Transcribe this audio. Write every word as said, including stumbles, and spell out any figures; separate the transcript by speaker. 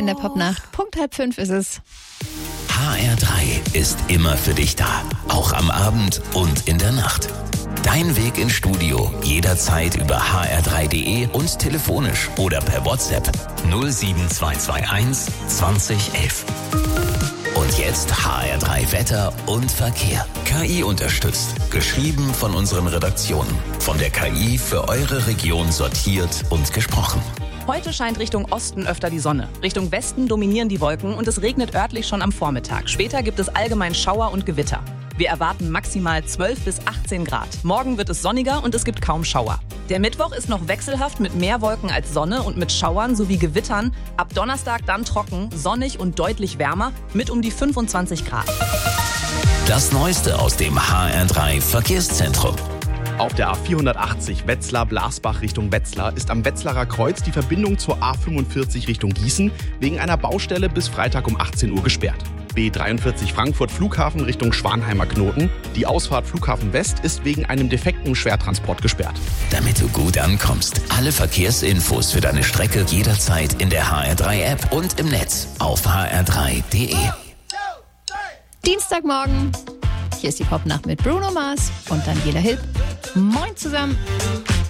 Speaker 1: in der Popnacht. Punkt halb fünf ist es.
Speaker 2: H R drei ist immer für dich da. Auch am Abend und in der Nacht. Dein Weg ins Studio jederzeit über h r drei punkt d e und telefonisch oder per WhatsApp null sieben zwei zwei eins zwanzig elf. Und jetzt H R drei Wetter und Verkehr. K I unterstützt. Geschrieben von unseren Redaktionen. Von der K I für eure Region sortiert und gesprochen.
Speaker 3: Heute scheint Richtung Osten öfter die Sonne. Richtung Westen dominieren die Wolken und es regnet örtlich schon am Vormittag. Später gibt es allgemein Schauer und Gewitter. Wir erwarten maximal zwölf bis achtzehn Grad. Morgen wird es sonniger und es gibt kaum Schauer. Der Mittwoch ist noch wechselhaft mit mehr Wolken als Sonne und mit Schauern sowie Gewittern. Ab Donnerstag dann trocken, sonnig und deutlich wärmer mit um die fünfundzwanzig Grad.
Speaker 2: Das Neueste aus dem H R drei Verkehrszentrum.
Speaker 4: Auf der A vierhundertachtzig Wetzlar-Blasbach Richtung Wetzlar ist am Wetzlarer Kreuz die Verbindung zur A fünfundvierzig Richtung Gießen wegen einer Baustelle bis Freitag um achtzehn Uhr gesperrt. B dreiundvierzig Frankfurt Flughafen Richtung Schwanheimer Knoten. Die Ausfahrt Flughafen West ist wegen einem defekten Schwertransport gesperrt.
Speaker 2: Damit du gut ankommst, alle Verkehrsinfos für deine Strecke jederzeit in der H R drei App und im Netz auf h r drei punkt d e.
Speaker 1: Dienstagmorgen. Hier ist die Popnacht mit Bruno Mars und Daniela Hilb. Moin zusammen.